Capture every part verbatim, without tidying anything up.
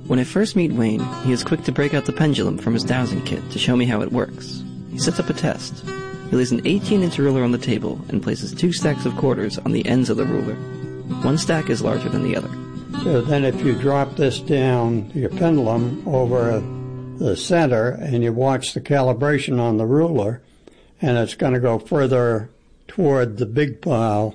When I first meet Wayne, he is quick to break out the pendulum from his dowsing kit to show me how it works. He sets up a test. He lays an eighteen-inch ruler on the table and places two stacks of quarters on the ends of the ruler. One stack is larger than the other. So then if you drop this down, your pendulum, over the center, and you watch the calibration on the ruler, and it's going to go further toward the big pile,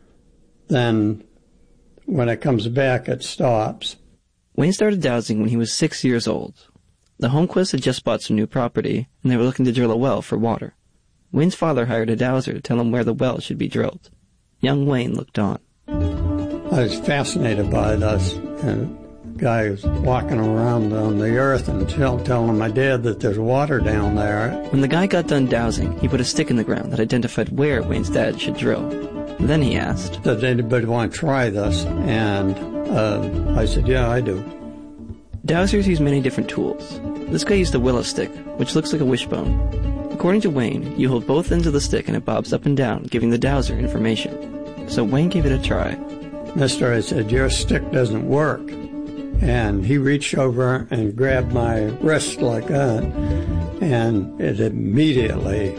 then when it comes back, it stops. Wayne started dowsing when he was six years old. The Holmquists had just bought some new property, and they were looking to drill a well for water. Wayne's father hired a dowser to tell him where the well should be drilled. Young Wayne looked on. I was fascinated by this. And the guy was walking around on the earth and tell, telling my dad that there's water down there. When the guy got done dowsing, he put a stick in the ground that identified where Wayne's dad should drill. Then he asked, "Does anybody want to try this?" And uh, I said, "Yeah, I do." Dowsers use many different tools. This guy used a willow stick, which looks like a wishbone. According to Wayne, you hold both ends of the stick and it bobs up and down, giving the dowser information. So Wayne gave it a try. "Mister," I said, "your stick doesn't work." And he reached over and grabbed my wrist like that, and it immediately,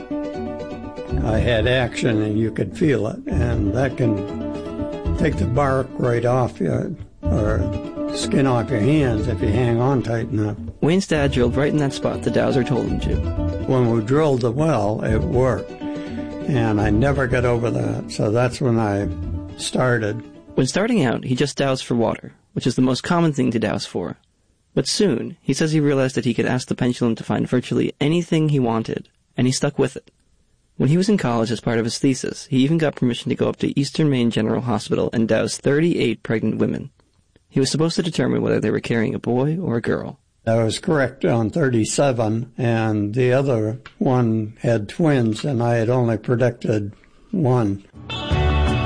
I had action and you could feel it, and that can take the bark right off you, or skin off your hands if you hang on tight enough. Wayne's dad drilled right in that spot the dowser told him to. When we drilled the well, it worked, and I never got over that, so that's when I started. When starting out, he just dowsed for water, which is the most common thing to dowse for. But soon, he says he realized that he could ask the pendulum to find virtually anything he wanted, and he stuck with it. When he was in college as part of his thesis, he even got permission to go up to Eastern Maine General Hospital and douse thirty-eight pregnant women. He was supposed to determine whether they were carrying a boy or a girl. I was correct on thirty-seven, and the other one had twins, and I had only predicted one.